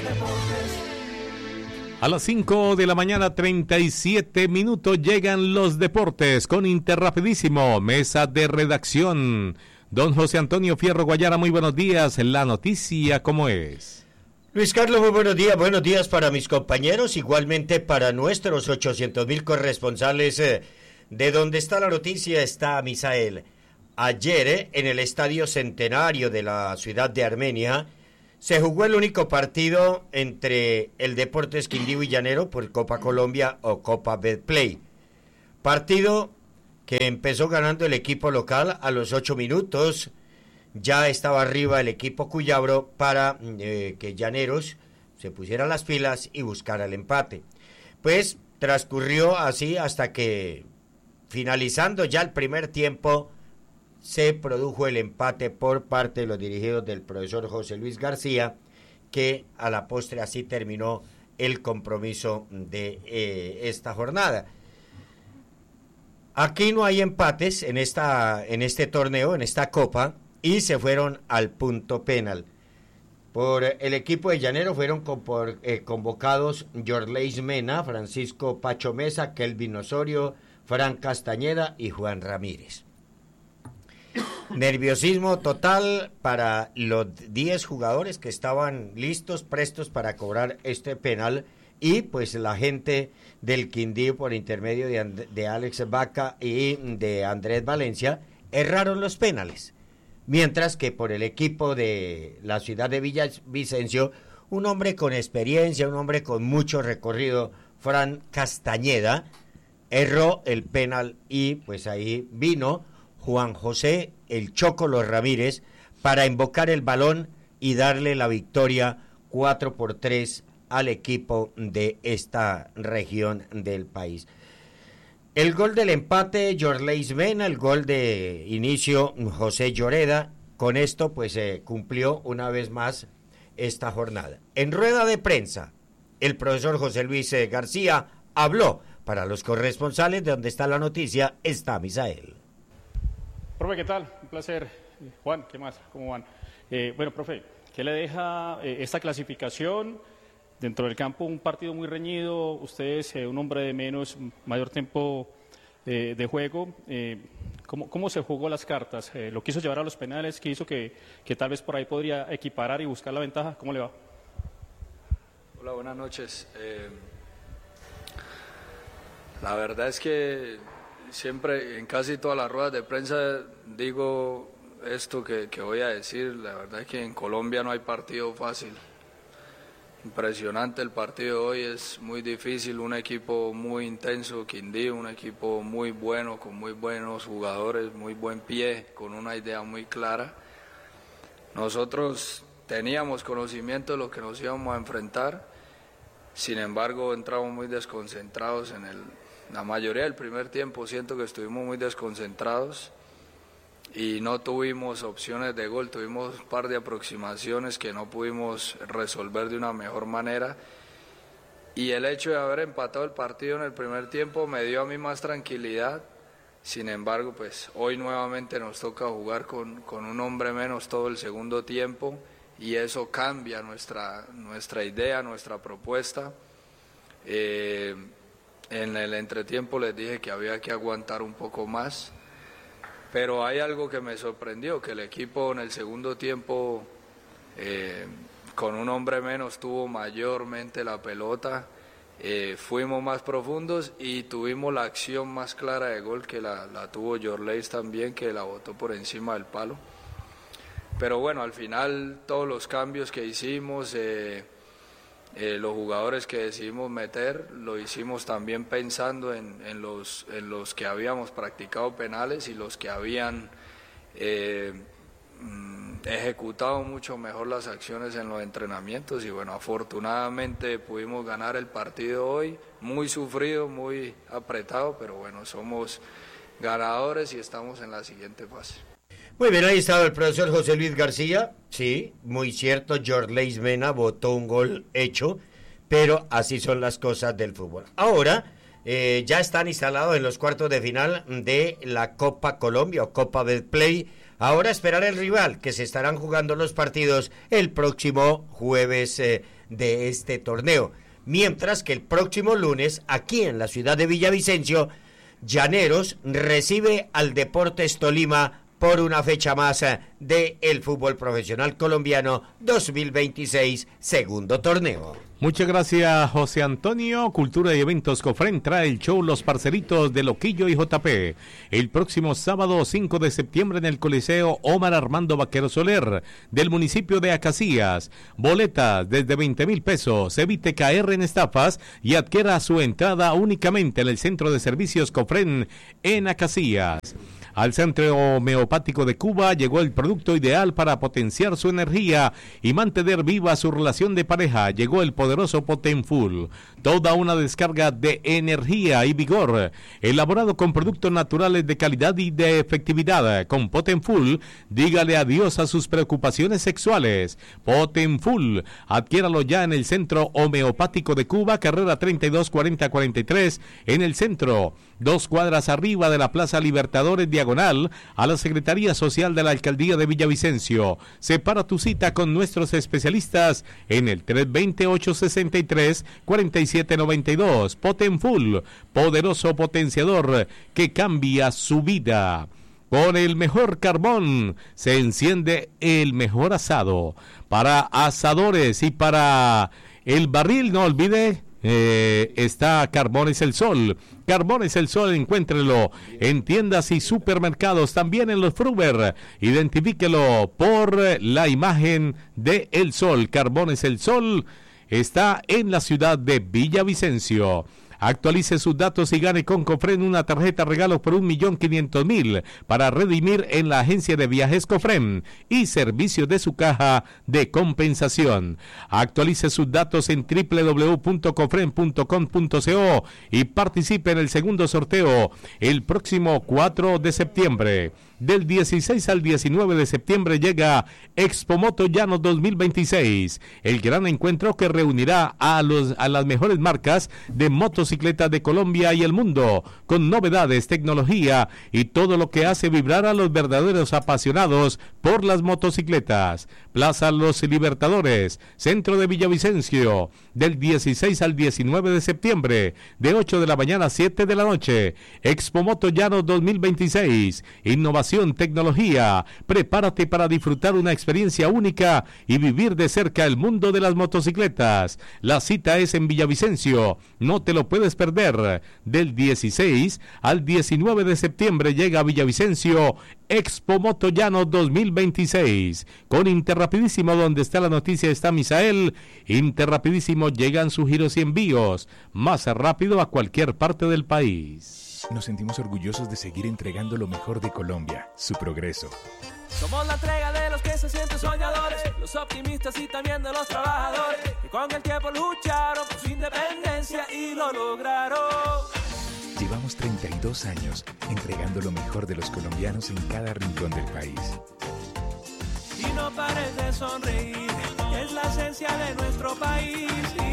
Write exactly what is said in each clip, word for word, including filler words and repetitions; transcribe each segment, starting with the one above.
A las cinco de la mañana, treinta y siete minutos, llegan los deportes con Interrapidísimo, mesa de redacción. Don José Antonio Fierro Guayara, muy buenos días. La noticia, ¿cómo es? Luis Carlos, muy buenos días. Buenos días para mis compañeros, igualmente para nuestros ochocientos mil corresponsales. Eh, de donde está la noticia está Misael. Ayer, eh, en el Estadio Centenario de la ciudad de Armenia, se jugó el único partido entre el Deportes Quindío y Llanero por Copa Colombia o Copa Betplay. Partido que empezó ganando el equipo local a los ocho minutos. Ya estaba arriba el equipo cuyabro para eh, que Llaneros se pusiera las pilas y buscara el empate. Pues transcurrió así hasta que, finalizando ya el primer tiempo, se produjo el empate por parte de los dirigidos del profesor José Luis García, que a la postre así terminó el compromiso de eh, esta jornada. Aquí no hay empates en esta en este torneo, en esta copa, y se fueron al punto penal. Por el equipo de Llanero fueron con, por, eh, convocados Yorleis Mena, Francisco Pacho Mesa, Kelvin Osorio, Fran Castañeda y Juan Ramírez. Nerviosismo total para los diez jugadores que estaban listos, prestos para cobrar este penal, y pues la gente del Quindío por intermedio de, And- de Alex Vaca y de Andrés Valencia erraron los penales, mientras que por el equipo de la ciudad de Villavicencio, un hombre con experiencia, un hombre con mucho recorrido, Fran Castañeda, erró el penal y pues ahí vino Juan José el Chocolo Ramírez para invocar el balón y darle la victoria cuatro por tres al equipo de esta región del país. El gol del empate, Yorleis Mena, el gol de inicio, José Lloreda. Con esto pues se eh, cumplió una vez más esta jornada. En rueda de prensa, el profesor José Luis eh, García habló. Para los corresponsales de donde está la noticia, está Misael. Profe, ¿qué tal? Un placer. Juan, ¿qué más? ¿Cómo van? Eh, bueno, profe, ¿qué le deja eh, esta clasificación? Dentro del campo un partido muy reñido, ustedes eh, un hombre de menos, mayor tiempo eh, de juego. Eh, ¿cómo, ¿Cómo se jugó las cartas? Eh, ¿Lo quiso llevar a los penales? ¿Qué hizo que, que tal vez por ahí podría equiparar y buscar la ventaja? ¿Cómo le va? Hola, buenas noches. Eh, la verdad es que siempre, en casi todas las ruedas de prensa, digo esto que, que voy a decir. La verdad es que en Colombia no hay partido fácil. Impresionante el partido de hoy, es muy difícil, un equipo muy intenso, Quindío, un equipo muy bueno, con muy buenos jugadores, muy buen pie, con una idea muy clara. Nosotros teníamos conocimiento de lo que nos íbamos a enfrentar, sin embargo entramos muy desconcentrados en el... La mayoría del primer tiempo siento que estuvimos muy desconcentrados y no tuvimos opciones de gol, tuvimos un par de aproximaciones que no pudimos resolver de una mejor manera, y el hecho de haber empatado el partido en el primer tiempo me dio a mí más tranquilidad. Sin embargo, pues hoy nuevamente nos toca jugar con, con un hombre menos todo el segundo tiempo, y eso cambia nuestra, nuestra idea, nuestra propuesta. Eh, En el entretiempo les dije que había que aguantar un poco más, pero hay algo que me sorprendió, que el equipo en el segundo tiempo, eh, con un hombre menos, tuvo mayormente la pelota, eh, fuimos más profundos y tuvimos la acción más clara de gol, que la, la tuvo Yorleis también, que la botó por encima del palo. Pero bueno, al final todos los cambios que hicimos... Eh, Eh, los jugadores que decidimos meter lo hicimos también pensando en, en, los, en los que habíamos practicado penales y los que habían eh, ejecutado mucho mejor las acciones en los entrenamientos, y bueno, afortunadamente pudimos ganar el partido hoy, muy sufrido, muy apretado, pero bueno, somos ganadores y estamos en la siguiente fase. Muy bien, ahí estaba el profesor José Luis García. Sí, muy cierto, Yorleis Mena votó un gol hecho, pero así son las cosas del fútbol. Ahora eh, ya están instalados en los cuartos de final de la Copa Colombia o Copa Betplay. Ahora esperar el rival, que se estarán jugando los partidos el próximo jueves eh, de este torneo. Mientras que el próximo lunes, aquí en la ciudad de Villavicencio, Llaneros recibe al Deportes Tolima por una fecha más de el fútbol profesional colombiano dos mil veintiséis, segundo torneo. Muchas gracias, José Antonio. Cultura y Eventos Cofren trae el show Los Parceritos de Loquillo y J P el próximo sábado cinco de septiembre en el Coliseo Omar Armando Vaquero Soler del municipio de Acacías. Boletas desde veinte mil pesos. Evite caer en estafas y adquiera su entrada únicamente en el Centro de Servicios Cofren en Acacías. Al Centro Homeopático de Cuba llegó el producto ideal para potenciar su energía y mantener viva su relación de pareja. Llegó el poderoso Potenfull, toda una descarga de energía y vigor, elaborado con productos naturales de calidad y de efectividad. Con Potenfull, dígale adiós a sus preocupaciones sexuales. Potenfull, adquiéralo ya en el Centro Homeopático de Cuba, carrera treinta y dos cuarenta cuarenta y tres, en el centro, dos cuadras arriba de la Plaza Libertadores, diagonal a la Secretaría Social de la Alcaldía de Villavicencio. Separa tu cita con nuestros especialistas en el tres dos cero, ocho seis tres, cuatro siete nueve dos. Potenfull, poderoso potenciador que cambia su vida. Con el mejor carbón se enciende el mejor asado. Para asadores y para el barril, no olvide, Eh, está Carbones El Sol. Carbones El Sol, encuéntrelo en tiendas y supermercados, también en los Fruber. Identifíquelo por la imagen de El Sol. Carbones El Sol está en la ciudad de Villavicencio. Actualice sus datos y gane con Cofren una tarjeta regalo por un millón quinientos mil para redimir en la agencia de viajes Cofren y servicios de su caja de compensación. Actualice sus datos en doble u doble u doble u punto cofren punto com punto co y participe en el segundo sorteo el próximo cuatro de septiembre. Del dieciséis al diecinueve de septiembre llega Expomoto Llanos dos mil veintiséis, el gran encuentro que reunirá a, los, a las mejores marcas de motocicletas de Colombia y el mundo, con novedades, tecnología y todo lo que hace vibrar a los verdaderos apasionados por las motocicletas. Plaza Los Libertadores, centro de Villavicencio, del dieciséis al diecinueve de septiembre, de ocho de la mañana a siete de la noche. Expomoto Llanos dos mil veintiséis, innovación, tecnología. Prepárate para disfrutar una experiencia única y vivir de cerca el mundo de las motocicletas. La cita es en Villavicencio, no te lo puedes perder. Del dieciséis al diecinueve de septiembre llega a Villavicencio Expomoto Llanos dos mil veintiséis. Con Interrapidísimo, donde está la noticia está Misael. Interrapidísimo, llegan sus giros y envíos más rápido a cualquier parte del país. Nos sentimos orgullosos de seguir entregando lo mejor de Colombia, su progreso. Somos la entrega de los que se sienten soñadores, los optimistas y también de los trabajadores, que con el tiempo lucharon por su independencia y lo lograron. Llevamos treinta y dos años entregando lo mejor de los colombianos en cada rincón del país. Y no pares de sonreír, es la esencia de nuestro país.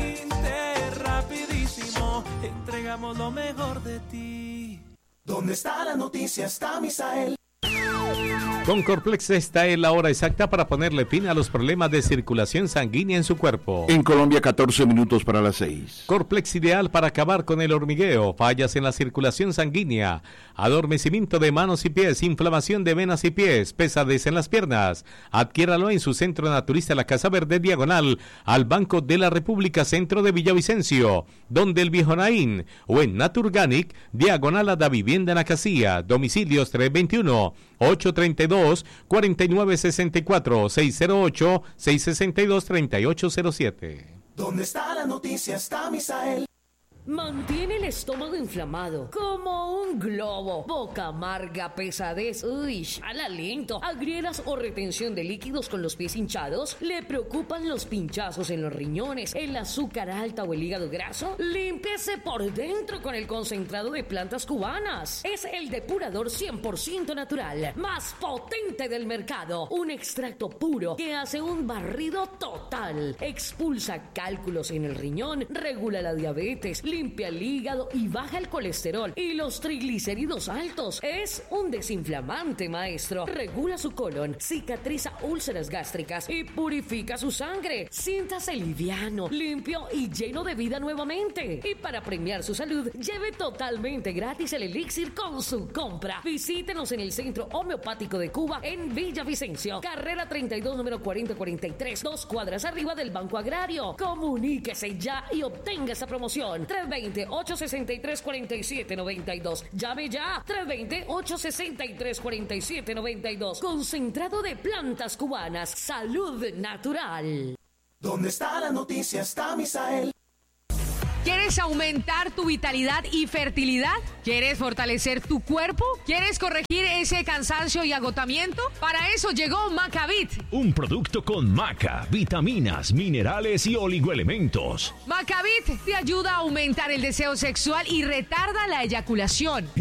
Interrapidísimo, entregamos lo mejor de ti. ¿Dónde está la noticia? Está Misael. Con Corplex esta es la hora exacta para ponerle fin a los problemas de circulación sanguínea en su cuerpo. En Colombia, catorce minutos para las seis. Corplex, ideal para acabar con el hormigueo, fallas en la circulación sanguínea, adormecimiento de manos y pies, inflamación de venas y pies, pesadez en las piernas. Adquiéralo en su centro naturista La Casa Verde, diagonal al Banco de la República, centro de Villavicencio, donde el Viejo Naín, o en Naturganic, diagonal a la vivienda en Acacía. Domicilios tres dos uno, ocho tres dos, cuatro nueve seis cuatro, seis cero ocho, seis seis dos, tres ocho cero siete. ¿Dónde está la noticia? Está Misael. Mantiene el estómago inflamado, como un globo, boca amarga, pesadez, uy, al aliento, agrieras o retención de líquidos con los pies hinchados, le preocupan los pinchazos en los riñones, el azúcar alta o el hígado graso, límpiese por dentro con el concentrado de plantas cubanas. Es el depurador cien por ciento natural, más potente del mercado, un extracto puro que hace un barrido total, expulsa cálculos en el riñón, regula la diabetes, limpia el hígado y baja el colesterol y los triglicéridos altos. Es un desinflamante, maestro. Regula su colon, cicatriza úlceras gástricas y purifica su sangre. Siéntase liviano, limpio y lleno de vida nuevamente. Y para premiar su salud, lleve totalmente gratis el elixir con su compra. Visítenos en el Centro Homeopático de Cuba en Villavicencio, carrera treinta y dos, número cuarenta cuarenta y tres, dos cuadras arriba del Banco Agrario. Comuníquese ya y obtenga esa promoción. tres dos cero, ocho seis tres, cuatro siete nueve dos. Llame ya. tres dos cero, ocho seis tres, cuatro siete nueve dos. Concentrado de plantas cubanas. Salud natural. ¿Dónde está la noticia? Está Misael. ¿Quieres aumentar tu vitalidad y fertilidad? ¿Quieres fortalecer tu cuerpo? ¿Quieres corregir ese cansancio y agotamiento? Para eso llegó Macavit. Un producto con maca, vitaminas, minerales y oligoelementos. Macavit te ayuda a aumentar el deseo sexual y retarda la eyaculación.